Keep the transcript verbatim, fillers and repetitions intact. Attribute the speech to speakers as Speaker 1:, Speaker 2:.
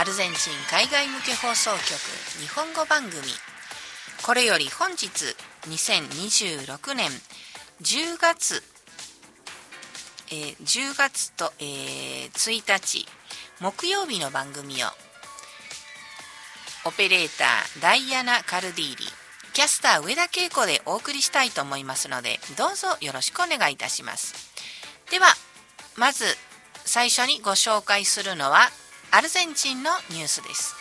Speaker 1: ルゼンチン海外向け放送局日本語番組。これより本日にせんにじゅうろくねんじゅうがつ、えー、じゅうがつと、えー、ついたち木曜日の番組をオペレーターダイアナ・カルディーリ、キャスター上田恵子でお送りしたいと思いますので、どうぞよろしくお願いいたします。ではまず最初にご紹介するのはアルゼンチンのニュースです。